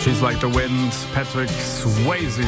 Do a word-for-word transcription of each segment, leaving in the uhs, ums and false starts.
She's Like the Wind, Patrick Swayze.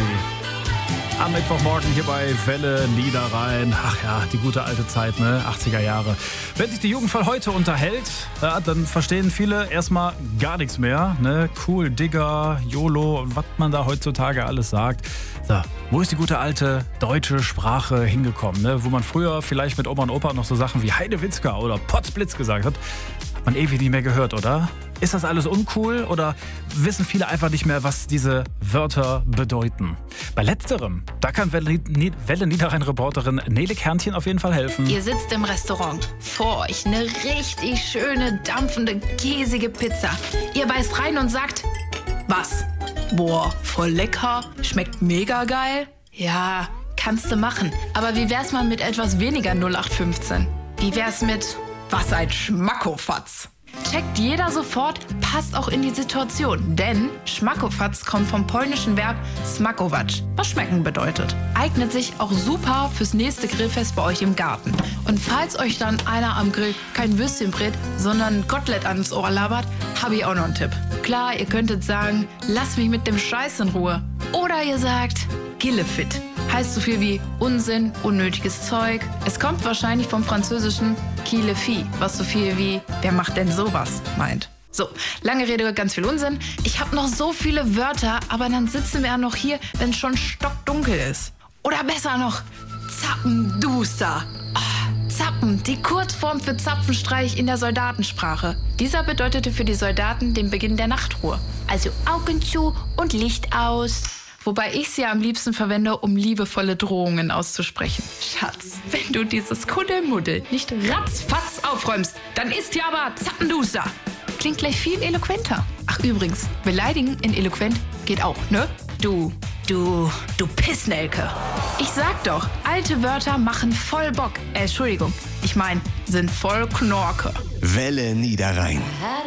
Am Mittwochmorgen hier bei Welle Niederrhein. Ach ja, die gute alte Zeit, ne? achtziger Jahre. Wenn sich die Jugend von heute unterhält, ja, dann verstehen viele erstmal gar nichts mehr. Ne? Cool, Digger, YOLO und was man da heutzutage alles sagt. So, wo ist die gute alte deutsche Sprache hingekommen? Ne? Wo man früher vielleicht mit Oma und Opa noch so Sachen wie Heidewitzka oder Potzblitz gesagt hat, hat man ewig nicht mehr gehört, oder? Ist das alles uncool oder wissen viele einfach nicht mehr, was diese Wörter bedeuten? Bei letzterem, da kann Welle, Welle Niederrhein-Reporterin Nele Kernchen auf jeden Fall helfen. Ihr sitzt im Restaurant. Vor euch eine richtig schöne, dampfende, käsige Pizza. Ihr beißt rein und sagt, was? Boah, voll lecker, schmeckt mega geil. Ja, kannst du machen. Aber wie wär's mal mit etwas weniger null acht fünfzehn? Wie wär's mit, was ein Schmackofatz? Checkt jeder sofort, passt auch in die Situation. Denn Schmackofatz kommt vom polnischen Verb smakować, was schmecken bedeutet. Eignet sich auch super fürs nächste Grillfest bei euch im Garten. Und falls euch dann einer am Grill kein Würstchen brät, sondern ein Kotelett ans Ohr labert, habe ich auch noch einen Tipp. Klar, ihr könntet sagen, lass mich mit dem Scheiß in Ruhe. Oder ihr sagt, Killefit. Heißt so viel wie Unsinn, unnötiges Zeug. Es kommt wahrscheinlich vom französischen Killefi, was so viel wie wer macht denn sowas meint. So, lange Rede, ganz viel Unsinn. Ich habe noch so viele Wörter, aber dann sitzen wir ja noch hier, wenn es schon stockdunkel ist. Oder besser noch, Zappenduster. Oh, Zappen, die Kurzform für Zapfenstreich in der Soldatensprache. Dieser bedeutete für die Soldaten den Beginn der Nachtruhe. Also Augen zu und Licht aus. Wobei ich sie ja am liebsten verwende, um liebevolle Drohungen auszusprechen. Schatz, wenn du dieses Kuddelmuddel nicht ratzfatz aufräumst, dann ist hier aber Zappenduster. Klingt gleich viel eloquenter. Ach übrigens, beleidigen in eloquent geht auch, ne? Du, du, du Pissnelke. Ich sag doch, alte Wörter machen voll Bock. Äh, Entschuldigung, ich mein, sind voll Knorke. Welle Niederrhein.